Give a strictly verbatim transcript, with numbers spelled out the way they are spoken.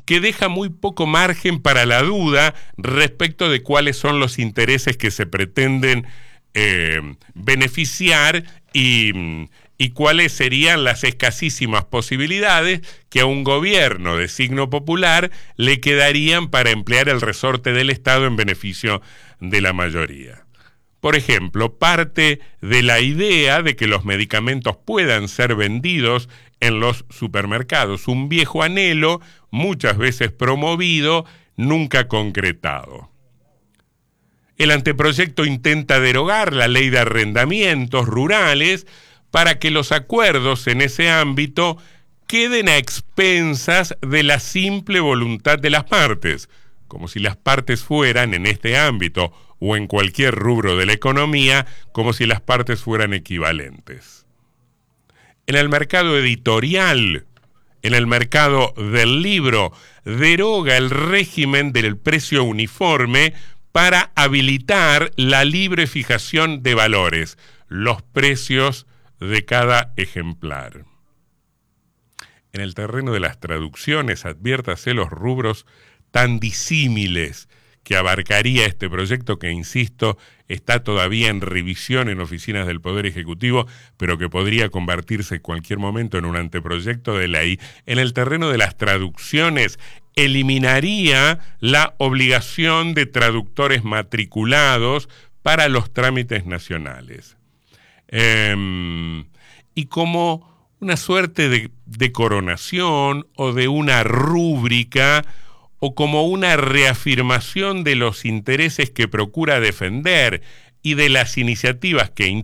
que deja muy poco margen para la duda respecto de cuáles son los intereses que se pretenden eh, beneficiar y, y cuáles serían las escasísimas posibilidades que a un gobierno de signo popular le quedarían para emplear el resorte del Estado en beneficio de la mayoría. Por ejemplo, parte de la idea de que los medicamentos puedan ser vendidos en los supermercados, un viejo anhelo, muchas veces promovido, nunca concretado. El anteproyecto intenta derogar la ley de arrendamientos rurales para que los acuerdos en ese ámbito queden a expensas de la simple voluntad de las partes, como si las partes fueran, en este ámbito o en cualquier rubro de la economía, como si las partes fueran equivalentes. En el mercado editorial, en el mercado del libro, deroga el régimen del precio uniforme para habilitar la libre fijación de valores, los precios de cada ejemplar. En el terreno de las traducciones, adviértase los rubros tan disímiles que abarcaría este proyecto que, insisto, está todavía en revisión en oficinas del Poder Ejecutivo, pero que podría convertirse en cualquier momento en un anteproyecto de ley. En el terreno de las traducciones, eliminaría la obligación de traductores matriculados para los trámites nacionales. Eh, y como una suerte de, de coronación o de una rúbrica o como una reafirmación de los intereses que procura defender y de las iniciativas que